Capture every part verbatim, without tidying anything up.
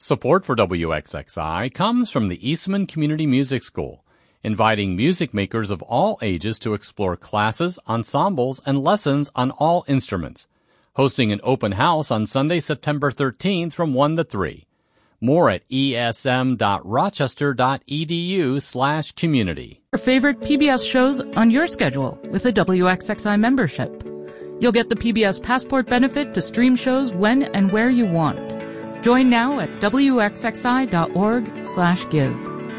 Support for W X X I comes from the Eastman Community Music School, inviting music makers of all ages to explore classes, ensembles, and lessons on all instruments. Hosting an open house on Sunday, September thirteenth from one to three. More at esm.rochester.edu slash community. Your favorite P B S shows on your schedule with a W X X I membership. You'll get the P B S Passport benefit to stream shows when and where you want. Join now at wxxi.org slash give.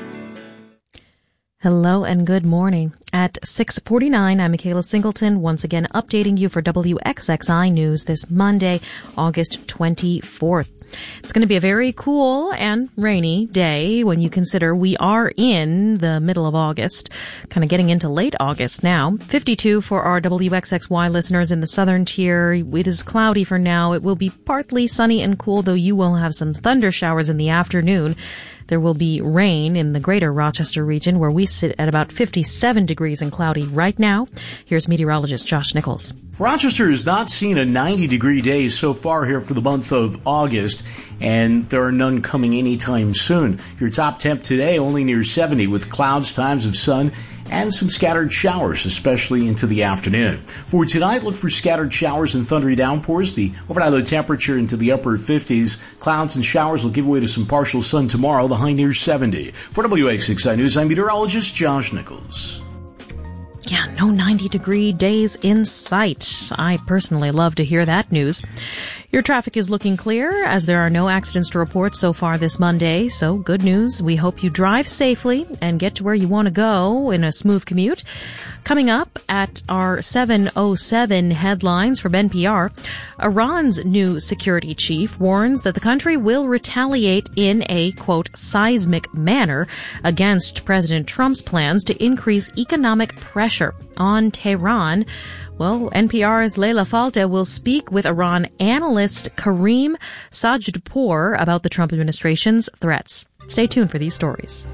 Hello and good morning. At six forty-nine, I'm Michaela Singleton, once again updating you for W X X I News this Monday, August twenty-fourth. It's going to be a very cool and rainy day when you consider we are in the middle of August, kind of getting into late August now. fifty-two for our W X X Y listeners in the southern tier. It is cloudy for now. It will be partly sunny and cool, though you will have some thunder showers in the afternoon. There will be rain in the greater Rochester region, where we sit at about fifty-seven degrees and cloudy right now. Here's meteorologist Josh Nichols. Rochester has not seen a ninety-degree day so far here for the month of August, and there are none coming anytime soon. Your top temp today only near seventy, with clouds, times of sun, and some scattered showers, especially into the afternoon. For tonight, look for scattered showers and thundery downpours. The overnight low temperature into the upper fifties. Clouds and showers will give way to some partial sun tomorrow, the high near seventy. For W X X I News, I'm meteorologist Josh Nichols. Yeah, no ninety-degree days in sight. I personally love to hear that news. Your traffic is looking clear, as there are no accidents to report so far this Monday, so good news. We hope you drive safely and get to where you want to go in a smooth commute. Coming up at our seven oh seven headlines from N P R, Iran's new security chief warns that the country will retaliate in a, quote, seismic manner against President Trump's plans to increase economic pressure on Tehran. Well, N P R's Leila Falta will speak with Iran analyst Kareem Sajdpour about the Trump administration's threats. Stay tuned for these stories.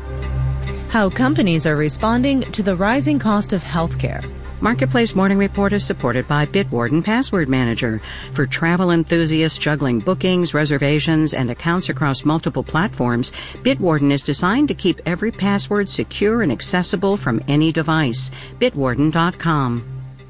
How companies are responding to the rising cost of healthcare. Marketplace Morning Report is supported by Bitwarden Password Manager. For travel enthusiasts juggling bookings, reservations, and accounts across multiple platforms, Bitwarden is designed to keep every password secure and accessible from any device. Bitwarden dot com.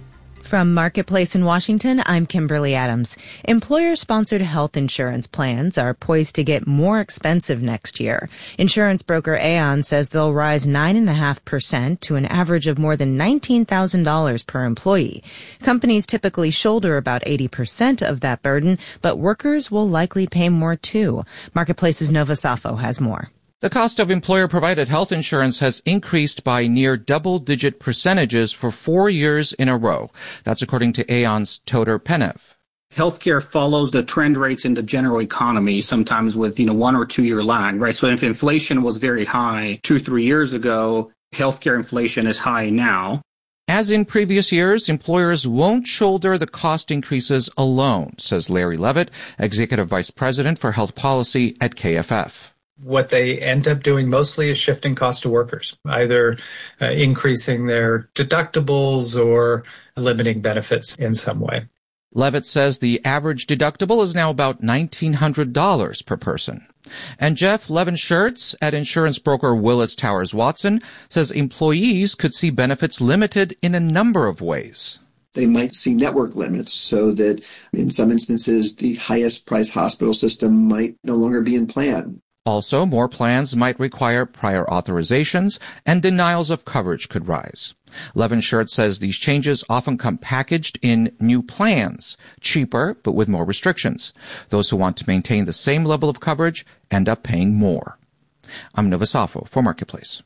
From Marketplace in Washington, I'm Kimberly Adams. Employer-sponsored health insurance plans are poised to get more expensive next year. Insurance broker Aon says they'll rise nine point five percent to an average of more than nineteen thousand dollars per employee. Companies typically shoulder about eighty percent of that burden, but workers will likely pay more too. Marketplace's Nova Safo has more. The cost of employer-provided health insurance has increased by near double-digit percentages for four years in a row. That's according to Aon's Toder Penev. Healthcare follows the trend rates in the general economy, sometimes with, you know, one or two year lag, right? So if inflation was very high two, three years ago, healthcare inflation is high now. As in previous years, employers won't shoulder the cost increases alone, says Larry Levitt, Executive Vice President for Health Policy at K F F. What they end up doing mostly is shifting costs to workers, either uh, increasing their deductibles or limiting benefits in some way. Levitt says the average deductible is now about nineteen hundred dollars per person. And Jeff Levin-Schertz at insurance broker Willis Towers Watson says employees could see benefits limited in a number of ways. They might see network limits so that in some instances the highest priced hospital system might no longer be in plan. Also, more plans might require prior authorizations, and denials of coverage could rise. Levin-Schertz says these changes often come packaged in new plans, cheaper but with more restrictions. Those who want to maintain the same level of coverage end up paying more. I'm Nova Safo for Marketplace.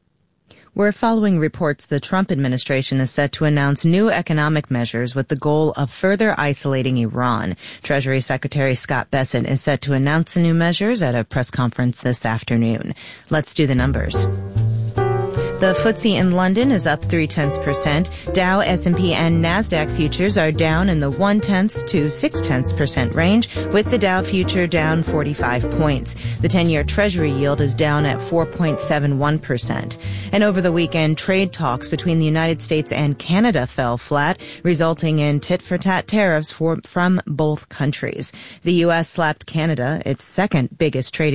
We're following reports the Trump administration is set to announce new economic measures with the goal of further isolating Iran. Treasury Secretary Scott Bessent is set to announce the new measures at a press conference this afternoon. Let's do the numbers. The F T S E in London is up three-tenths percent. Dow, S and P, and NASDAQ futures are down in the one-tenths to six-tenths percent range, with the Dow future down forty-five points. The ten-year Treasury yield is down at four point seven one percent. And over the weekend, trade talks between the United States and Canada fell flat, resulting in tit-for-tat tariffs for, from both countries. The U S slapped Canada, its second biggest trading